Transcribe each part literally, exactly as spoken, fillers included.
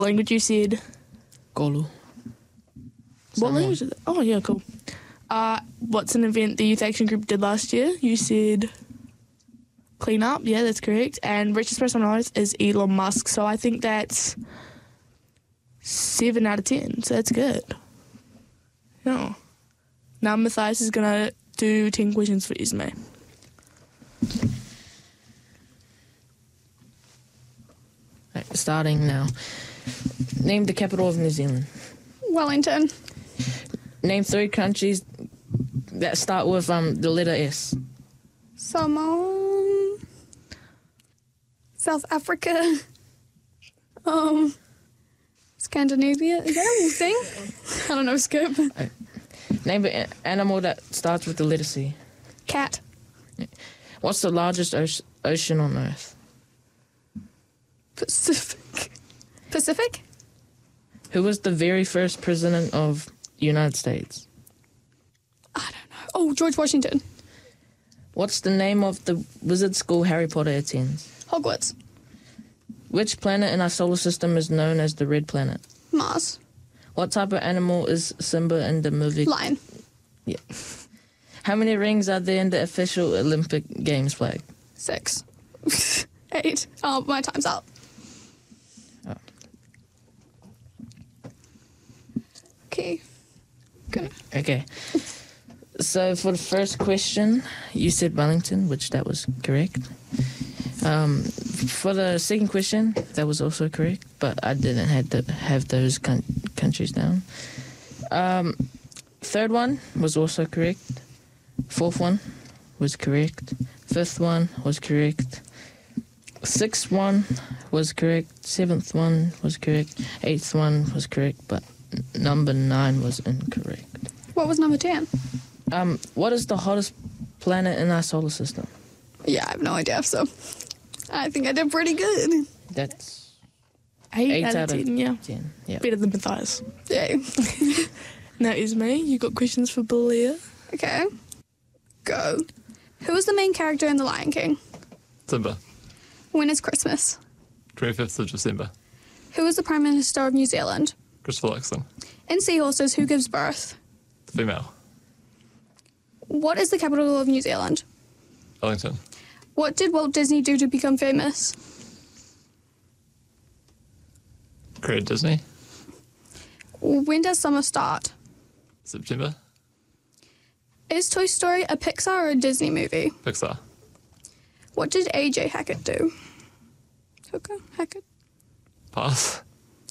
language you said? Golu. What Samoan. language is it? Oh, yeah, cool. Uh, what's an event the Youth Action Group did last year? You said clean up. Yeah, that's correct. And richest person on earth is Elon Musk. So I think that's seven out of ten. So that's good. Yeah. Now Matthias is going to do ten questions for Ismay. Right, starting now. Name the capital of New Zealand. Wellington. Name three countries that start with um the letter S. Samoa. South Africa. Um. Scandinavia. Is that a thing? I don't know, Skip. Name an animal that starts with the letter C. Cat. What's the largest oce- ocean on Earth? Pacific. Pacific? Who was the very first president of the United States? I don't know. Oh, George Washington. What's the name of the wizard school Harry Potter attends? Hogwarts. Which planet in our solar system is known as the Red Planet? Mars. What type of animal is Simba in the movie? Lion. Yeah. How many rings are there in the official Olympic Games flag? Six. Eight. Oh, my time's up. Oh. Okay. Go. Okay. So for the first question, you said Wellington, which that was correct. Um, for the second question, that was also correct, but I didn't have to have those con- countries down. Um, third one was also correct. Fourth one was correct. Fifth one was correct. Sixth one was correct. Seventh one was correct. Eighth one was correct, but n- number nine was incorrect. What was number ten? Um, what is the hottest planet in our solar system? Yeah, I have no idea, so I think I did pretty good. That's Eight, eight out, out of of ten, yeah. ten. Yeah. Better than Matthias. Yay. Now, Ismay, you got questions for Belia? Okay. Go. Who is the main character in The Lion King? Simba, When is Christmas? twenty-fifth of December. Who is the Prime Minister of New Zealand? Christopher Luxon, In Seahorses, who gives birth? the female. What is the capital of New Zealand? Wellington, What did Walt Disney do to become famous? created Disney, When does summer start? September. Is Toy Story a Pixar or a Disney movie? Pixar, What did A J Hackett do? Hooker Hackett? pass.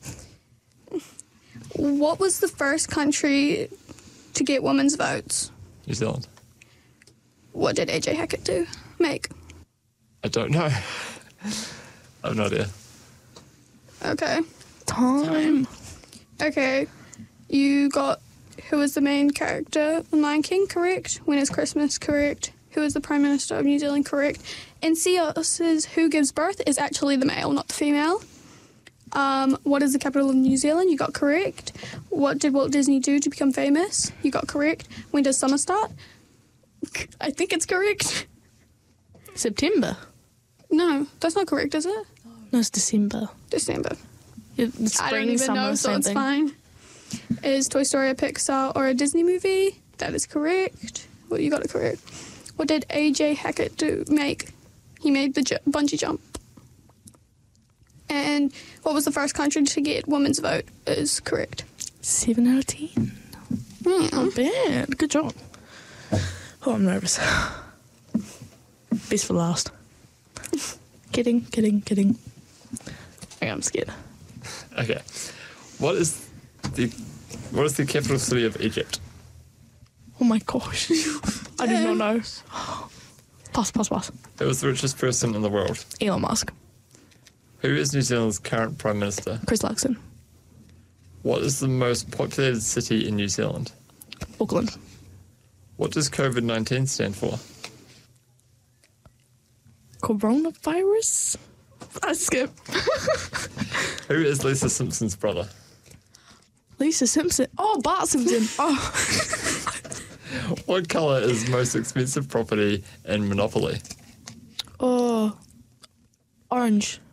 What was the first country to get women's votes? New Zealand. What did A J Hackett do? Make. I don't know. I have no idea. Okay. Time. Okay. You got who is the main character in Lion King, correct? When is Christmas, correct? Who is the Prime Minister of New Zealand, correct? In Seahorses, who gives birth is actually the male, not the female. Um, what is the capital of New Zealand? You got correct. What did Walt Disney do to become famous? You got correct. When does summer start? I think it's correct. September. No, that's not correct, is it? No, it's December. December. It- It's spring, I don't even summer, know, so same it's thing. fine. Is Toy Story a Pixar or a Disney movie? That is correct. Well, you got it correct. What did A J Hackett do? Make? He made the ju- bungee jump. And what was the first country to get women's vote? Is correct. Seven out of ten. Mm. Not bad. Good job. Oh, I'm nervous. Best for last. Kidding, kidding, kidding. Okay, I'm scared. Okay. What is the what is the capital city of Egypt? Oh my gosh. I do not know. Pass, pass, pass. Who is the richest person in the world? Elon Musk. Who is New Zealand's current Prime Minister? Chris Luxon. What is the most populated city in New Zealand? Auckland. What does COVID nineteen stand for? Coronavirus? I skip. Who is Lisa Simpson's brother? Lisa Simpson. Oh, Bart Simpson. Oh. What colour is most expensive property in Monopoly? Oh. Orange.